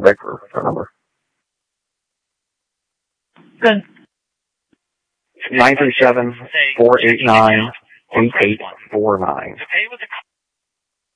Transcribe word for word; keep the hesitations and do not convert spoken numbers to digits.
Baker phone number. Good. nine three seven, four eight nine, eight eight four nine.